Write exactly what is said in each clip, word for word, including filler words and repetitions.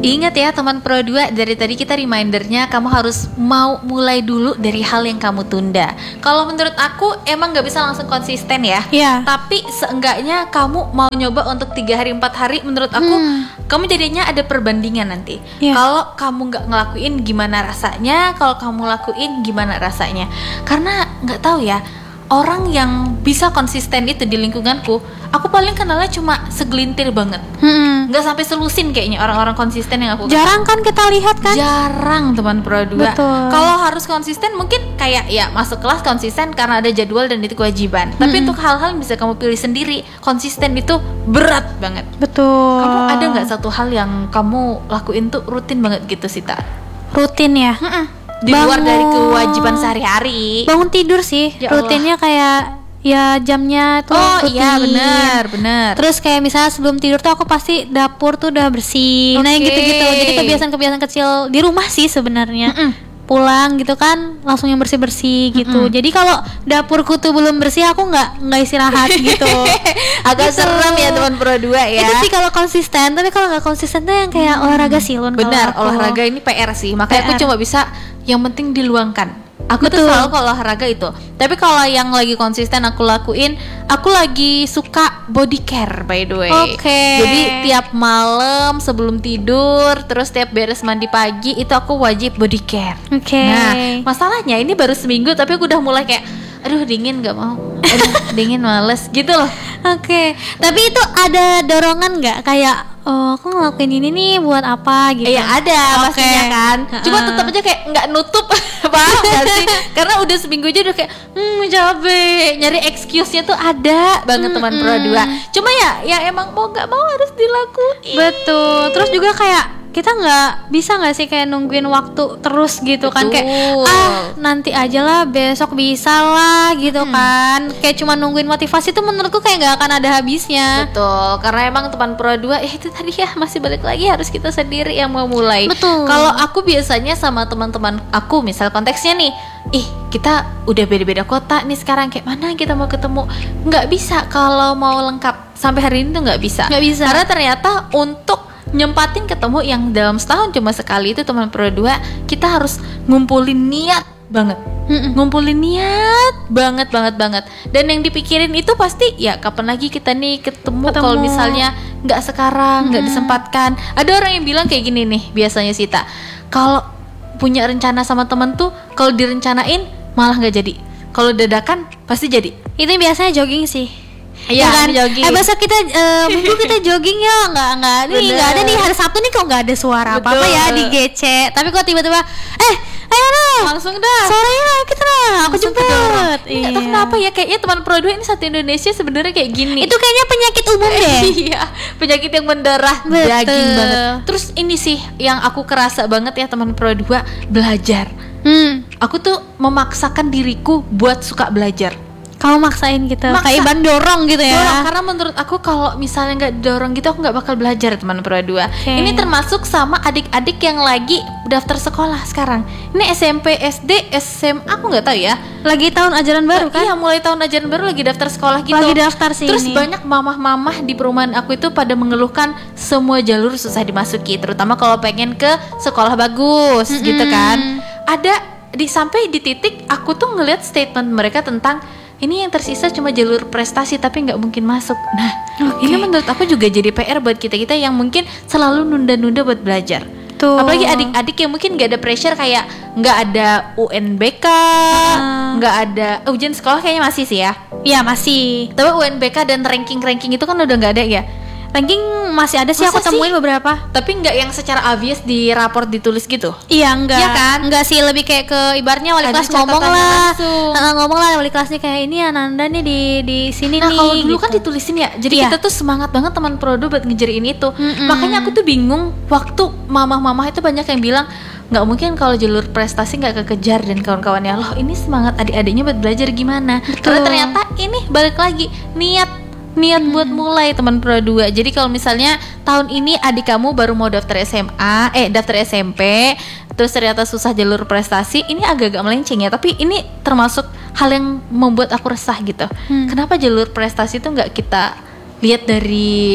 Ingat ya teman Pro dua, dari tadi kita remindernya kamu harus mau mulai dulu dari hal yang kamu tunda. Kalau menurut aku emang gak bisa langsung konsisten ya. Iya. Tapi seenggaknya kamu mau nyoba untuk tiga hari empat hari, menurut aku hmm. kamu jadinya ada perbandingan nanti. Iya. Kalau kamu gak ngelakuin gimana rasanya, kalau kamu lakuin gimana rasanya. Karena gak tahu ya, orang yang bisa konsisten itu di lingkunganku, aku paling kenalnya cuma segelintir banget. hmm. Nggak sampai selusin kayaknya orang-orang konsisten yang aku jarang kenal. Kan kita lihat kan, jarang teman Pro dua. Kalau harus konsisten mungkin kayak ya masuk kelas konsisten karena ada jadwal dan itu kewajiban. hmm. Tapi untuk hal-hal yang bisa kamu pilih sendiri, konsisten itu berat banget. Betul. Kamu ada nggak satu hal yang kamu lakuin tuh rutin banget gitu sih, Ta? Rutin ya? Mm-mm. Di luar bangun, dari kewajiban sehari-hari. Bangun tidur sih, ya rutinnya kayak ya jamnya tuh oh, rutin. iya benar, benar. Terus kayak misalnya sebelum tidur tuh aku pasti dapur tuh udah bersih. Okay. Nah gitu-gitu. Jadi kebiasaan-kebiasaan kecil di rumah sih sebenarnya. Mm-mm. Pulang gitu kan langsung yang bersih-bersih gitu. Mm-hmm. Jadi kalau dapurku tuh belum bersih aku nggak nggak istirahat gitu. Agak gitu. Serem ya teman Pro dua ya. Itu sih kalau konsisten, tapi kalau nggak konsisten tuh yang kayak hmm. olahraga silon. Benar, olahraga ini P R sih. Makanya P R. Aku cuma bisa yang penting diluangkan. Aku Betul. tuh selalu kalau olahraga itu. Tapi kalau yang lagi konsisten aku lakuin, aku lagi suka body care by the way. Oke. Okay. Jadi tiap malam sebelum tidur, terus tiap beres mandi pagi itu aku wajib body care. Oke. Okay. Nah, masalahnya ini baru seminggu tapi aku udah mulai kayak aduh dingin nggak mau, aduh dingin males gitu loh. Oke. Okay. Tapi itu ada dorongan nggak kayak oh aku ngelakuin ini nih buat apa gitu? Iya ada, okay. pastinya kan. Cuma uh-uh. tetap aja kayak nggak nutup, paham gak sih? Karena udah seminggu aja udah kayak hmm capek, nyari excuse-nya tuh ada banget teman Pro dua. Cuma ya, ya emang mau nggak mau harus dilakuin. Betul. Terus juga kayak kita nggak bisa nggak sih kayak nungguin waktu terus gitu. Betul. Kan kayak ah nanti aja lah besok bisa lah gitu hmm. kan. Kayak cuma nungguin motivasi tuh menurutku kayak nggak akan ada habisnya. Betul, karena emang teman Pro dua eh itu tadi ya masih balik lagi harus kita sendiri yang mau mulai. Betul. Kalau aku biasanya sama teman-teman aku, misal konteksnya nih, ih kita udah beda-beda kota nih sekarang, kayak mana kita mau ketemu, nggak bisa kalau mau lengkap sampai hari ini tuh nggak bisa. Nggak bisa. Karena ternyata untuk nyempatin ketemu yang dalam setahun cuma sekali itu teman Pro dua, kita harus ngumpulin niat banget. Mm-mm. Ngumpulin niat banget banget banget. Dan yang dipikirin itu pasti ya kapan lagi kita nih ketemu, ketemu. Kalau misalnya nggak sekarang, nggak disempatkan. Ada orang yang bilang kayak gini nih biasanya Sita, kalau punya rencana sama temen tuh kalau direncanain malah nggak jadi, kalau dadakan pasti jadi. Itu biasanya jogging sih. Iya kan, jogging. Eh besok kita uh, minggu kita jogging ya, nggak nggak nih nggak ada nih hari Sabtu nih kok nggak ada suara apa apa ya di G C. Tapi kok tiba-tiba eh ayo dong langsung dah sorenya kita dah aku jemput. Iya. Nggak tahu kenapa ya, kayaknya teman Pro dua ini satu Indonesia sebenarnya kayak gini. Itu kayaknya penyakit umum deh. Iya, penyakit yang mendarah daging banget. Terus ini sih yang aku kerasa banget ya teman Pro dua, belajar. Hmm. Aku tuh memaksakan diriku buat suka belajar. Kamu maksain gitu, Maksa. Kayak ban dorong gitu ya. Dorong, karena menurut aku kalau misalnya nggak dorong gitu aku nggak bakal belajar teman Pro dua. Okay. Ini termasuk sama adik-adik yang lagi daftar sekolah sekarang. Ini S M P, S D, S M A aku nggak tahu ya. Lagi tahun ajaran baru kan? Iya, mulai tahun ajaran baru lagi daftar sekolah gitu. Lagi daftar sih. Terus ini. banyak mamah-mamah di perumahan aku itu pada mengeluhkan semua jalur susah dimasuki, terutama kalau pengen ke sekolah bagus, mm-hmm. gitu kan. Ada di sampai di titik aku tuh ngelihat statement mereka tentang ini yang tersisa cuma jalur prestasi tapi nggak mungkin masuk. Nah, okay. ini menurut aku juga jadi P R buat kita-kita yang mungkin selalu nunda-nunda buat belajar. Tuh. Apalagi adik-adik yang mungkin nggak ada pressure, kayak nggak ada U N B K, nggak uh. ada ujian sekolah kayaknya masih sih ya. Iya masih. Tapi U N B K dan ranking-ranking itu kan udah nggak ada ya. Ranking masih ada sih. Masa aku temuin sih? Beberapa. Tapi nggak yang secara obvious di raport ditulis gitu. Iya enggak. Iya kan? Enggak sih, lebih kayak ke ibaratnya wali ada kelas ngomong lah. Uh, ngomong lah wali kelasnya kayak ini Ananda nih di di sini nah, nih. Nah kalau dulu gitu. kan ditulisin ya. Jadi iya. kita tuh semangat banget teman Prodo buat ngejar ini itu. Mm-mm. Makanya aku tuh bingung waktu mamah-mamah itu banyak yang bilang nggak mungkin kalau jalur prestasi nggak kekejar dan kawan-kawannya. Loh ini semangat adik-adiknya buat belajar gimana? Betul. Karena ternyata ini balik lagi niat niat hmm. buat mulai teman Pro dua. Jadi kalau misalnya tahun ini adik kamu baru mau daftar S M A, eh daftar S M P, terus ternyata susah jalur prestasi, ini agak-agak melenceng ya. Tapi ini termasuk hal yang membuat aku resah gitu. Hmm. Kenapa jalur prestasi itu nggak kita lihat dari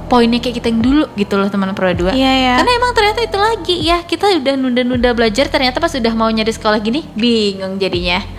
poinnya kayak kita yang dulu gitu loh teman Pro dua. Iya, ya. Karena emang ternyata itu lagi ya, kita udah nunda-nunda belajar, ternyata pas udah mau nyari sekolah gini bingung jadinya.